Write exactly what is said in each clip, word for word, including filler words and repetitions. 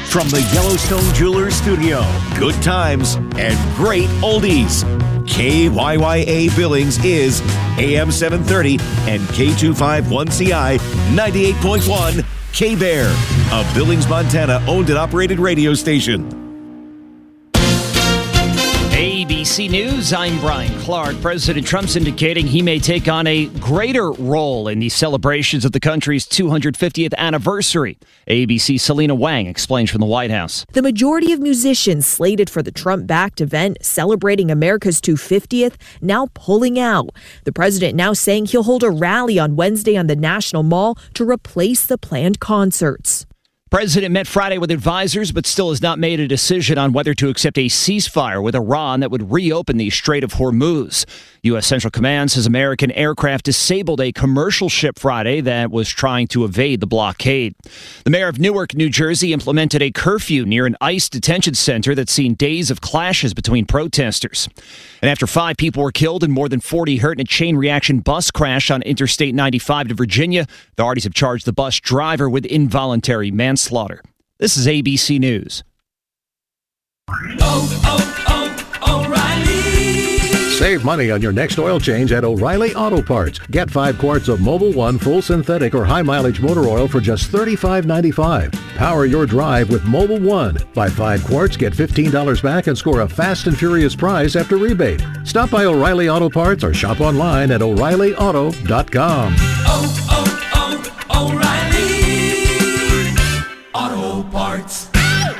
From the Yellowstone Jewelers Studio, good times and great oldies. K Y Y A Billings is A M seven thirty and K two fifty-one C I ninety-eight point one K-Bear, a Billings, Montana owned and operated radio station. A B C News, I'm Brian Clark. President Trump's indicating he may take on a greater role in the celebrations of the country's two hundred fiftieth anniversary. A B C's Selena Wang explains from the White House. The majority of musicians slated for the Trump-backed event celebrating America's two hundred fiftieth now pulling out. The president now saying he'll hold a rally on Wednesday on the National Mall to replace the planned concerts. President met Friday with advisors, but still has not made a decision on whether to accept a ceasefire with Iran that would reopen the Strait of Hormuz. U S. Central Command says American aircraft disabled a commercial ship Friday that was trying to evade the blockade. The mayor of Newark, New Jersey, implemented a curfew near an ICE detention center that's seen days of clashes between protesters. And after five people were killed and more than forty hurt in a chain reaction bus crash on Interstate ninety-five to Virginia, authorities have charged the bus driver with involuntary manslaughter. This is A B C News. Oh, oh, oh, O'Reilly. Save money on your next oil change at O'Reilly Auto Parts. Get five quarts of Mobil one full synthetic or high mileage motor oil for just thirty-five ninety-five. Power your drive with Mobil one. Buy five quarts, get fifteen dollars back, and score a fast and furious prize after rebate. Stop by O'Reilly Auto Parts or shop online at O'Reilly Auto dot com. Oh, oh, oh, O'Reilly Auto Parts.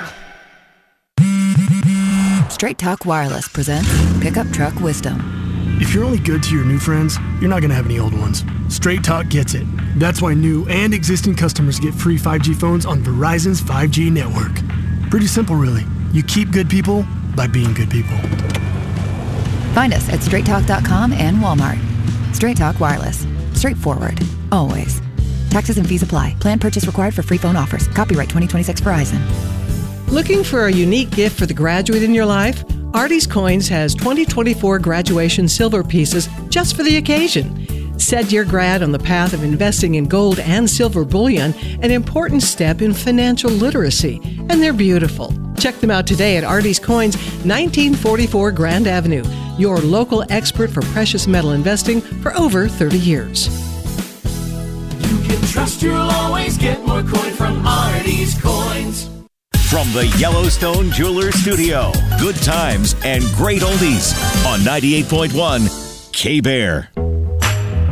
Straight Talk Wireless presents Pickup Truck Wisdom. If you're only good to your new friends, you're not going to have any old ones. Straight Talk gets it. That's why new and existing customers get free five G phones on Verizon's five G network. Pretty simple, really. You keep good people by being good people. Find us at straight talk dot com and Walmart. Straight Talk Wireless. Straightforward. Always. Taxes and fees apply. Plan purchase required for free phone offers. Copyright twenty twenty-six Verizon. Looking for a unique gift for the graduate in your life? Artie's Coins has twenty twenty-four graduation silver pieces just for the occasion. Set your grad on the path of investing in gold and silver bullion, an important step in financial literacy. And they're beautiful. Check them out today at Artie's Coins, nineteen forty-four Grand Avenue, your local expert for precious metal investing for over thirty years. You can trust you'll always get more coin from Artie's Coins. From the Yellowstone Jewelers Studio, good times and great oldies on ninety-eight point one K-Bear.